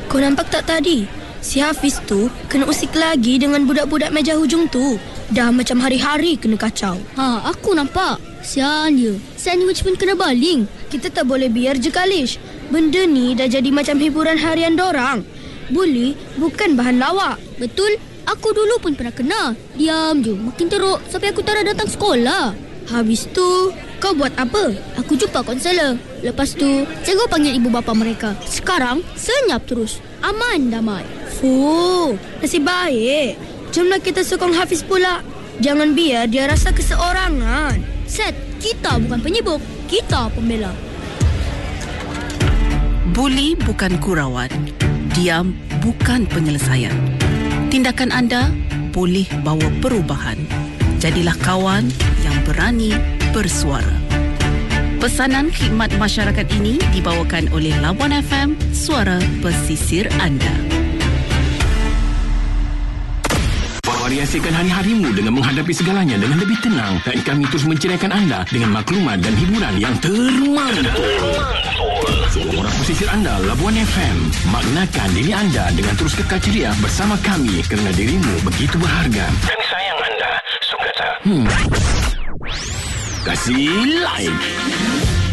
Kau nampak tak tadi? Si Hafiz tu kena usik lagi dengan budak-budak meja hujung tu. Dah macam hari-hari kena kacau. Aku nampak. Sial dia. Sandwich pun kena baling. Kita tak boleh biar je, Kalish. Benda ni dah jadi macam hiburan harian dorang. Bully bukan bahan lawak. Betul. Aku dulu pun pernah kena. Diam je. Makin teruk sampai aku tak nak datang sekolah. Habis tu, kau buat apa? Aku jumpa konselor. Lepas tu, cikgu panggil ibu bapa mereka. Sekarang, senyap terus. Aman damai. Fuh, nasib baik. Jomlah kita sokong Hafiz pula. Jangan biar dia rasa keseorangan. Set, kita bukan penyibuk. Kita pembela. Bully bukan gurauan. Diam bukan penyelesaian. Tindakan anda boleh bawa perubahan. Jadilah kawan yang berani bersuara. Pesanan khidmat masyarakat ini dibawakan oleh Labuan FM, suara pesisir anda. Variasikan hari-harimu dengan menghadapi segalanya dengan lebih tenang dan kami terus menceraikan anda dengan maklumat dan hiburan yang termantul. Suara pesisir anda, Labuan FM. Maknakan diri anda dengan terus kekal ceria bersama kami kerana dirimu begitu berharga. Kami sayang anda. Suka tak? Kasih like.